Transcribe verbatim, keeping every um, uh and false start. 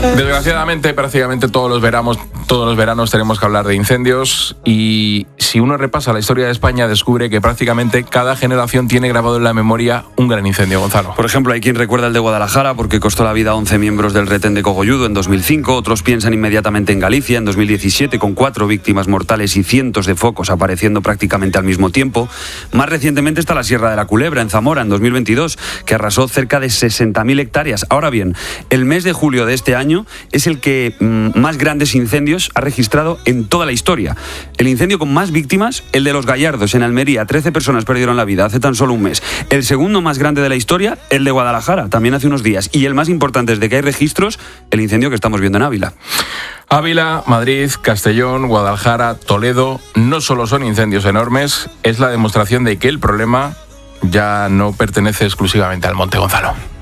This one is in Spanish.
Desgraciadamente, prácticamente todos los veranos, todos los veranos tenemos que hablar de incendios, y si uno repasa la historia de España descubre que prácticamente cada generación tiene grabado en la memoria un gran incendio, Gonzalo. Por ejemplo, hay quien recuerda el de Guadalajara porque costó la vida a once miembros del retén de Cogolludo en dos mil cinco, otros piensan inmediatamente en Galicia en dos mil diecisiete con cuatro víctimas mortales y cientos de focos apareciendo prácticamente al mismo tiempo. Más recientemente está la Sierra de la Culebra en Zamora en dos mil veintidós, que arrasó cerca de sesenta mil hectáreas. Ahora bien, el mes de julio de este año es el que mmm, más grandes incendios ha registrado en toda la historia. El incendio con más víctimas, el de Los Gallardos en Almería, trece personas perdieron la vida hace tan solo un mes. El segundo más grande de la historia, el de Guadalajara, también hace unos días. Y el más importante desde que hay registros, el incendio que estamos viendo en Ávila. Ávila, Madrid, Castellón, Guadalajara, Toledo, no solo son incendios enormes, es la demostración de que el problema ya no pertenece exclusivamente al monte, Gonzalo.